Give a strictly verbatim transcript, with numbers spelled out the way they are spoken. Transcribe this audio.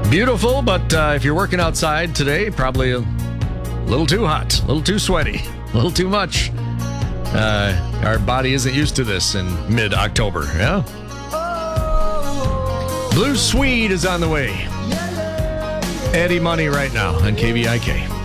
Beautiful, but uh, if you're working outside today, probably a little too hot, a little too sweaty, a little too much. Uh, our body isn't used to this in mid-October, yeah? Blue Swede is on the way. Eddie Money right now on K V I K.